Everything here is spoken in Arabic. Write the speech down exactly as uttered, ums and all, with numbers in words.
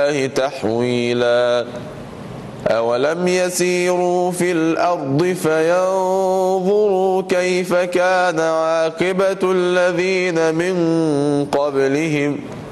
الله تحويلا أولم يسيروا في الأرض فينظروا كيف كان عاقبة الذين من قبلهم